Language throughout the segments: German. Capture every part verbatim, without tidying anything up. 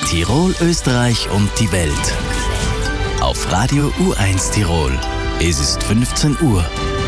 Tirol, Österreich und die Welt. Auf Radio U eins Tirol. Es ist fünfzehn Uhr.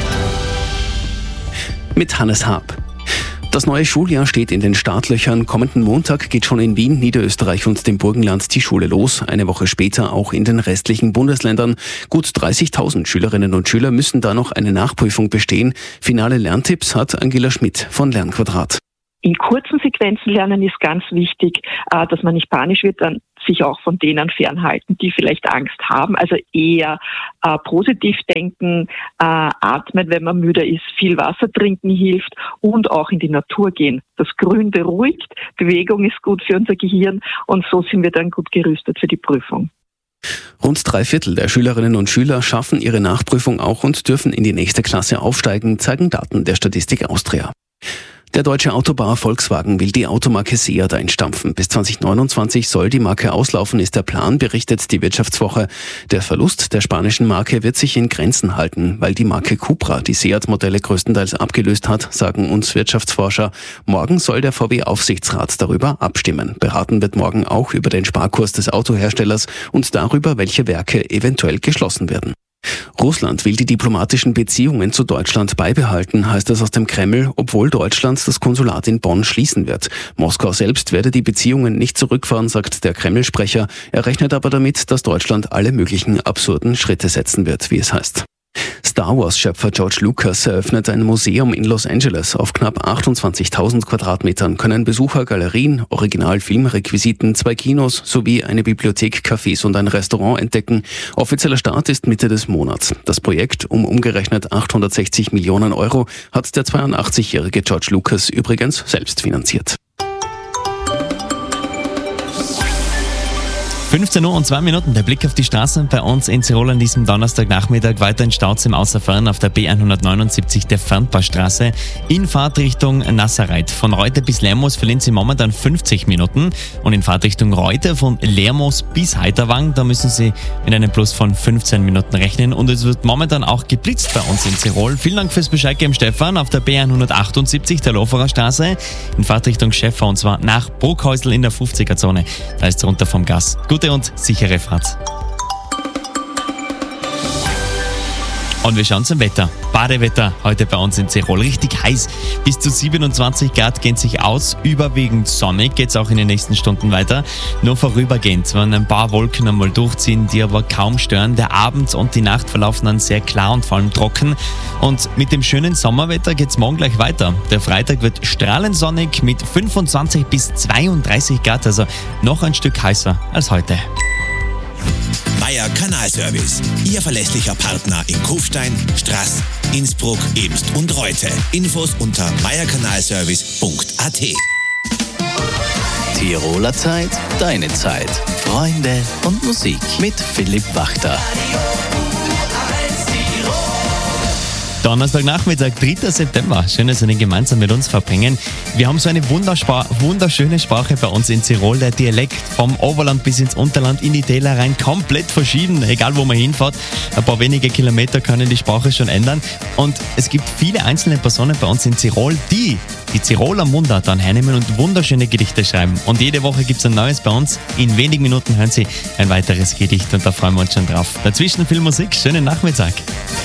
Mit Hannes Haab. Das neue Schuljahr steht in den Startlöchern. Kommenden Montag geht schon in Wien, Niederösterreich und dem Burgenland die Schule los. Eine Woche später auch in den restlichen Bundesländern. Gut dreißigtausend Schülerinnen und Schüler müssen da noch eine Nachprüfung bestehen. Finale Lerntipps hat Angela Schmidt von Lernquadrat. In kurzen Sequenzen lernen ist ganz wichtig, dass man nicht panisch wird, dann sich auch von denen fernhalten, die vielleicht Angst haben. Also eher äh, positiv denken, äh, atmen, wenn man müde ist, viel Wasser trinken hilft und auch in die Natur gehen. Das Grün beruhigt, Bewegung ist gut für unser Gehirn und so sind wir dann gut gerüstet für die Prüfung. Rund drei Viertel der Schülerinnen und Schüler schaffen ihre Nachprüfung auch und dürfen in die nächste Klasse aufsteigen, zeigen Daten der Statistik Austria. Der deutsche Autobauer Volkswagen will die Automarke Seat einstampfen. Bis zwanzig neunundzwanzig soll die Marke auslaufen, ist der Plan, berichtet die Wirtschaftswoche. Der Verlust der spanischen Marke wird sich in Grenzen halten, weil die Marke Cupra die Seat-Modelle größtenteils abgelöst hat, sagen uns Wirtschaftsforscher. Morgen soll der V W-Aufsichtsrat darüber abstimmen. Beraten wird morgen auch über den Sparkurs des Autoherstellers und darüber, welche Werke eventuell geschlossen werden. Russland will die diplomatischen Beziehungen zu Deutschland beibehalten, heißt es aus dem Kreml, obwohl Deutschland das Konsulat in Bonn schließen wird. Moskau selbst werde die Beziehungen nicht zurückfahren, sagt der Kreml-Sprecher. Er rechnet aber damit, dass Deutschland alle möglichen absurden Schritte setzen wird, wie es heißt. Star Wars-Schöpfer George Lucas eröffnet ein Museum in Los Angeles. Auf knapp achtundzwanzigtausend Quadratmetern können Besucher Galerien, Original-Filmrequisiten, zwei Kinos sowie eine Bibliothek, Cafés und ein Restaurant entdecken. Offizieller Start ist Mitte des Monats. Das Projekt um umgerechnet achthundertsechzig Millionen Euro hat der zweiundachtzigjährige George Lucas übrigens selbst finanziert. fünfzehn Uhr und zwei Minuten, der Blick auf die Straßen bei uns in Tirol an diesem Donnerstagnachmittag. Weiter in Staus im Außerfern auf der B hundertneunundsiebzig der Fernpassstraße in Fahrtrichtung Nasserreit. Von Reute bis Lermoos verlieren Sie momentan fünfzig Minuten und in Fahrtrichtung Reute von Lermoos bis Heiterwang, da müssen Sie mit einem Plus von fünfzehn Minuten rechnen und es wird momentan auch geblitzt bei uns in Tirol. Vielen Dank fürs Bescheid geben, Stefan, auf der B hundertachtundsiebzig der Loferer Straße in Fahrtrichtung Schäffer und zwar nach Bruckhäusl in der fünfziger-Zone. Da ist es runter vom Gas. Gute und sichere Fahrt. Und wir schauen zum Wetter. Badewetter heute bei uns in Tirol. Richtig heiß. Bis zu siebenundzwanzig Grad gehen sich aus. Überwiegend sonnig geht es auch in den nächsten Stunden weiter. Nur vorübergehend, wenn ein paar Wolken einmal durchziehen, die aber kaum stören. Der Abend und die Nacht verlaufen dann sehr klar und vor allem trocken. Und mit dem schönen Sommerwetter geht es morgen gleich weiter. Der Freitag wird strahlend sonnig mit fünfundzwanzig bis zweiunddreißig Grad. Also noch ein Stück heißer als heute. Meier Kanalservice. Ihr verlässlicher Partner in Kufstein, Straß, Innsbruck, Ebst und Reute. Infos unter meierkanalservice punkt a t. Tiroler Zeit, deine Zeit. Freunde und Musik mit Philipp Wachter. Donnerstagnachmittag, dritter September. Schön, dass Sie den gemeinsam mit uns verbringen. Wir haben so eine wunderspar- wunderschöne Sprache bei uns in Tirol. Der Dialekt vom Oberland bis ins Unterland, in die Täler rein, komplett verschieden. Egal, wo man hinfährt. Ein paar wenige Kilometer können die Sprache schon ändern. Und es gibt viele einzelne Personen bei uns in Tirol, die die Tiroler Mundart dann hernehmen und wunderschöne Gedichte schreiben. Und jede Woche gibt es ein neues bei uns. In wenigen Minuten hören Sie ein weiteres Gedicht und da freuen wir uns schon drauf. Dazwischen viel Musik. Schönen Nachmittag.